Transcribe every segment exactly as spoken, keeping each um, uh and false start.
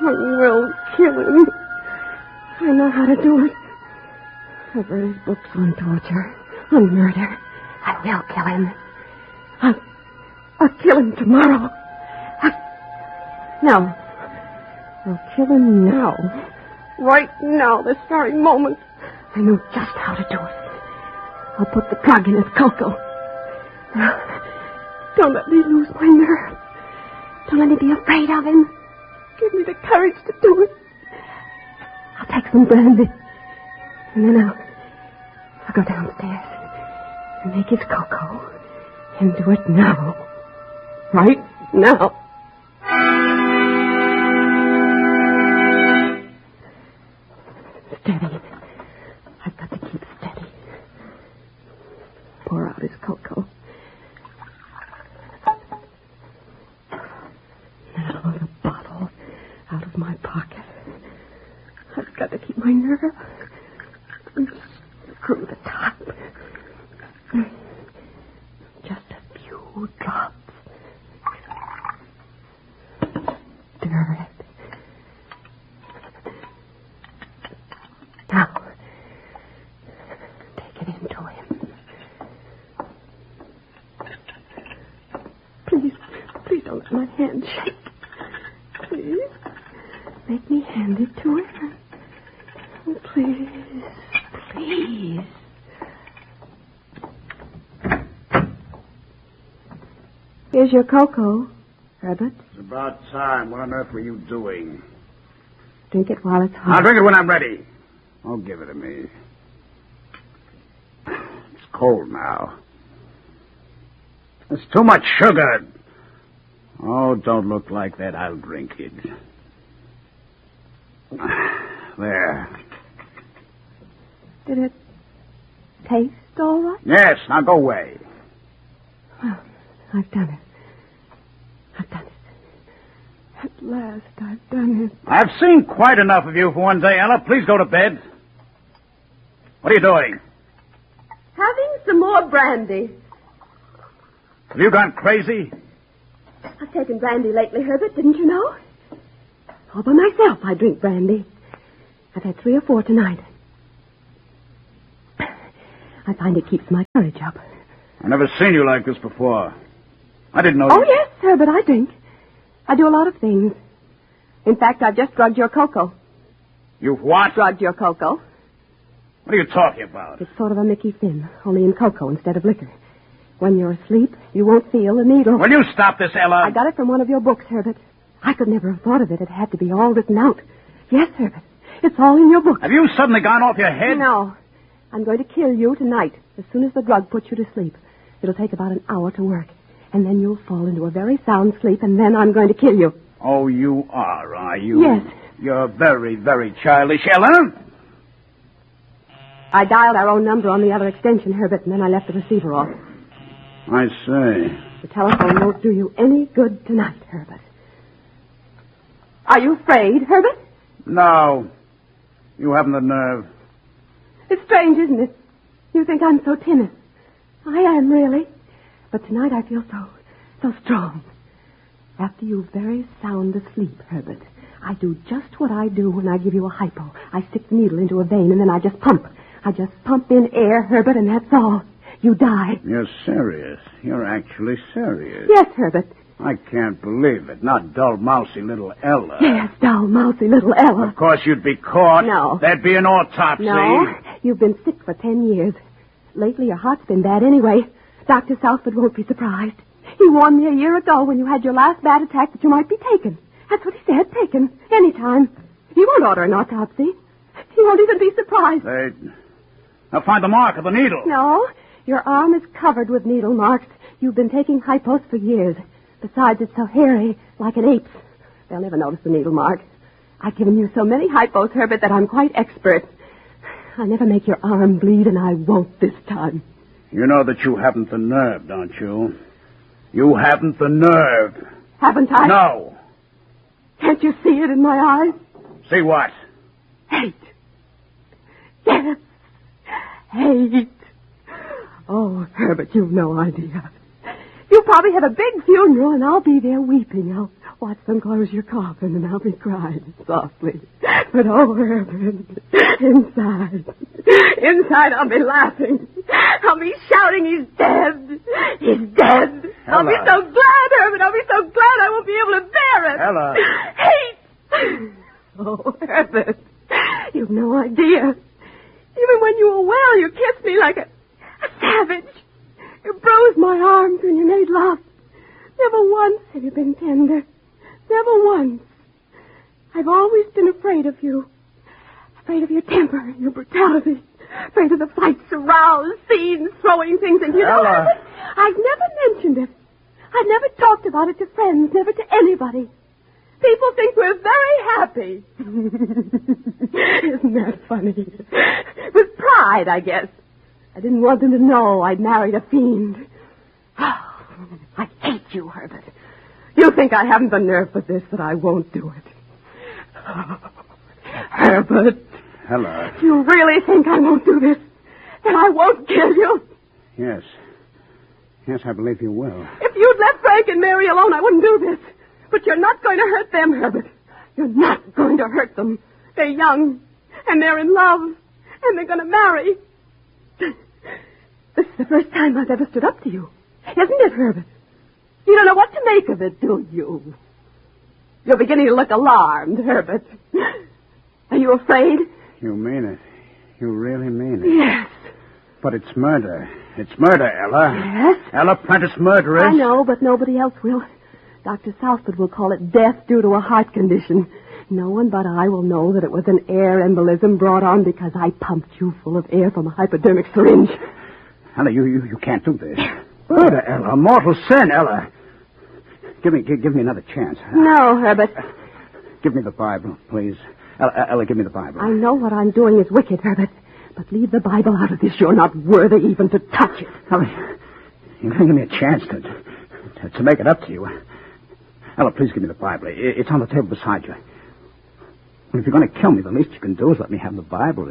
I will kill him. I know how to do it. I've read his books on torture, on murder. I will kill him. I'll, I'll kill him tomorrow. I, no. I'll kill him now. Right now, this very moment. I know just how to do it. I'll put the plug in his cocoa. Now, don't let me lose my nerve. Don't let me be afraid of him. Give me the courage to do it. I'll take some brandy. And then I'll, I'll go downstairs and make his cocoa. And do it now. Right now. Steady. I've got to keep steady. Pour out his cocoa. Now the bottle out of my pocket. I've got to keep my nerve. And screw the top. Just a few drops. Stir it. Now, take it into him. Please, please don't let my hand shake. Please, make me hand it to him. Please, please. Here's your cocoa, Herbert. It's about time. What on earth were you doing? Drink it while it's hot. I'll drink it when I'm ready. Oh, give it to me. It's cold now. There's too much sugar. Oh, don't look like that. I'll drink it. There. Did it taste all right? Yes, now go away. Well, I've done it. I've done it. At last, I've done it. I've seen quite enough of you for one day, Ella. Please go to bed. What are you doing? Having some more brandy. Have you gone crazy? I've taken brandy lately, Herbert, didn't you know? All by myself, I drink brandy. I've had three or four tonight. I find it keeps my courage up. I've never seen you like this before. I didn't know Oh, you... yes, Herbert, I drink. I do a lot of things. In fact, I've just drugged your cocoa. You've what? Drugged your cocoa. What are you talking about? It's sort of a Mickey Finn, only in cocoa instead of liquor. When you're asleep, you won't feel the needle. Will you stop this, Ella? I got it from one of your books, Herbert. I could never have thought of it. It had to be all written out. Yes, Herbert. It's all in your book. Have you suddenly gone off your head? No. I'm going to kill you tonight, as soon as the drug puts you to sleep. It'll take about an hour to work. And then you'll fall into a very sound sleep, and then I'm going to kill you. Oh, you are, are you? Yes. You're very, very childish, Ella. I dialed our own number on the other extension, Herbert, and then I left the receiver off. I say. The telephone won't do you any good tonight, Herbert. Are you afraid, Herbert? No. You haven't the nerve. It's strange, isn't it? You think I'm so timid. I am, really. But tonight I feel so, so strong. After you're very sound asleep, Herbert, I do just what I do when I give you a hypo. I stick the needle into a vein and then I just pump. I just pump in air, Herbert, and that's all. You die. You're serious. You're actually serious. Yes, Herbert. I can't believe it. Not dull, mousy little Ella. Yes, dull, mousy little Ella. Of course you'd be caught. No. There'd be an autopsy. No. You've been sick for ten years. Lately your heart's been bad anyway. Doctor Southwood won't be surprised. He warned me a year ago when you had your last bad attack that you might be taken. That's what he said, taken. Anytime. He won't order an autopsy. He won't even be surprised. They... They'll find the mark of the needle. No. Your arm is covered with needle marks. You've been taking hypos for years. Besides, it's so hairy, like an ape's. They'll never notice the needle mark. I've given you so many hypos, Herbert, that I'm quite expert. I never make your arm bleed, and I won't this time. You know that you haven't the nerve, don't you? You haven't the nerve. Haven't I? No. Can't you see it in my eyes? See what? Hate. Yes. Hate. Oh, Herbert, you've no idea. You'll probably have a big funeral, and I'll be there weeping. I'll watch them close your coffin and I'll be crying softly. But oh, Herbert, inside, inside I'll be laughing. I'll be shouting, he's dead. He's dead. Ella. I'll be so glad, Herbert. I'll be so glad I won't be able to bear it. Ella. Hate. Oh, Herbert, you've no idea. Even when you were well, you kissed me like a, a savage. You bruised my arms when you made love. Never once have you been tender. Never once. I've always been afraid of you. Afraid of your temper and your brutality. Afraid of the fights, aroused, scenes, throwing things into you. Ella. I've never mentioned it. I've never talked about it to friends, never to anybody. People think we're very happy. Isn't that funny? With pride, I guess. I didn't want them to know I'd married a fiend. Oh, I hate you, Herbert. You think I haven't the nerve for this, that I won't do it. Oh, Herbert. Ella. You really think I won't do this? That I won't kill you? Yes. Yes, I believe you will. If you'd let Frank and Mary alone, I wouldn't do this. But you're not going to hurt them, Herbert. You're not going to hurt them. They're young, and they're in love, and they're going to marry. This is the first time I've ever stood up to you. Isn't it, Herbert? You don't know what to make of it, do you? You're beginning to look alarmed, Herbert. Are you afraid? You mean it. You really mean it. Yes. But it's murder. It's murder, Ella. Yes? Ella Prentice murderess. I know, but nobody else will. Doctor Southwood will call it death due to a heart condition. No one but I will know that it was an air embolism brought on because I pumped you full of air from a hypodermic syringe. Ella, you, you, you can't do this. Murder, Ella. Mortal sin, Ella. Give me, give, give me another chance. No, Herbert. Give me the Bible, please. Ella, Ella, give me the Bible. I know what I'm doing is wicked, Herbert. But leave the Bible out of this. You're not worthy even to touch it. Ella, you're going to give me a chance to, to, to make it up to you. Ella, please give me the Bible. It's on the table beside you. And if you're going to kill me, the least you can do is let me have the Bible.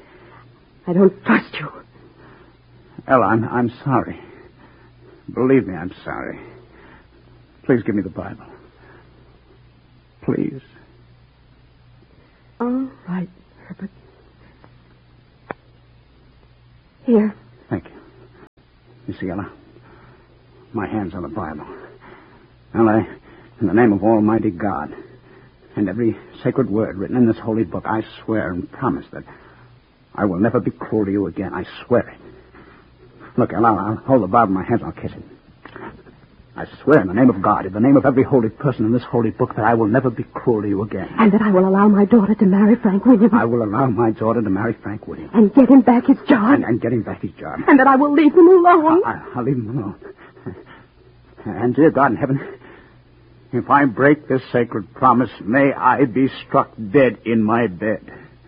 I don't trust you. Ella, I'm, I'm sorry. Believe me, I'm sorry. Please give me the Bible. Please. All right, Herbert. Here. Thank you. You see, Ella, my hand's on the Bible. Ella, in the name of Almighty God, and every sacred word written in this holy book, I swear and promise that I will never be cruel to you again. I swear it. Look, Ella, I'll hold the Bible in my hands and I'll kiss it. I swear in the name of God, in the name of every holy person in this holy book, that I will never be cruel to you again. And that I will allow my daughter to marry Frank Williams. I will allow my daughter to marry Frank Williams. And get him back his job. And, and get him back his job. And that I will leave him alone. I, I, I'll leave him alone. And dear God in heaven, if I break this sacred promise, may I be struck dead in my bed.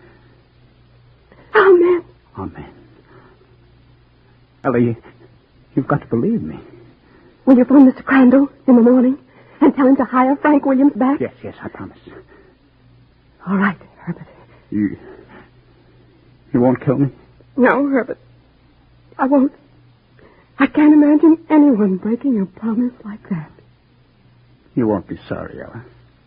Amen. Amen. Ella, you, you've got to believe me. Will you phone Mister Crandall in the morning and tell him to hire Frank Williams back? Yes, yes, I promise. All right, Herbert. You... You won't kill me? No, Herbert. I won't. I can't imagine anyone breaking a promise like that. You won't be sorry, Ella.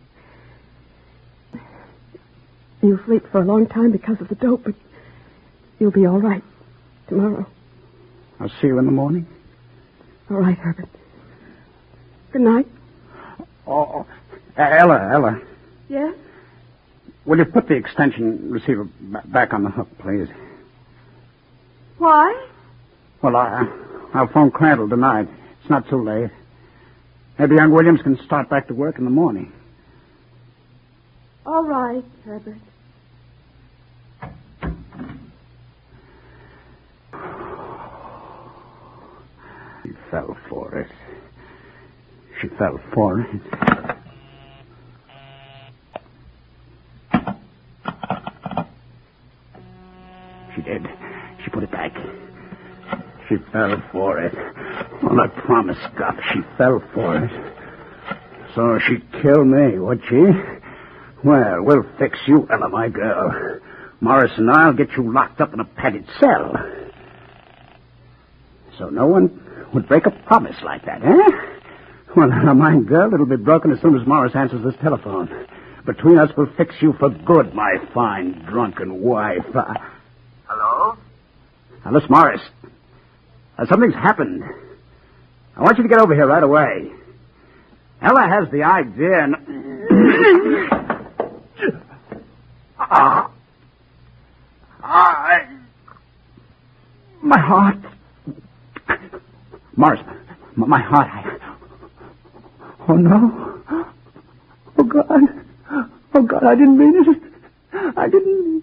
You'll sleep for a long time because of the dope, but you'll be all right tomorrow. I'll see you in the morning. All right, Herbert. Good night. Oh, Ella, Ella. Yes? Will you put the extension receiver b- back on the hook, please? Why? Well, I, I'll phone Crandall tonight. It's not too late. Maybe young Williams can start back to work in the morning. All right, Herbert. She fell for it. She fell for it. She did. She put it back. She fell for it. All that promise stuff, she fell for it. So she'd kill me, would she? Well, we'll fix you, Ella, my girl. Morris and I'll get you locked up in a padded cell. So no one would break a promise like that, eh? Well, never mind, girl. It'll be broken as soon as Morris answers this telephone. Between us, we'll fix you for good, my fine drunken wife. Uh... Hello? Alice Morris. Uh, something's happened. I want you to get over here right away. Ella has the idea. And... ah. I... My heart. Morris, my heart. I... Oh, no. Oh, God. Oh, God, I didn't mean it. I didn't...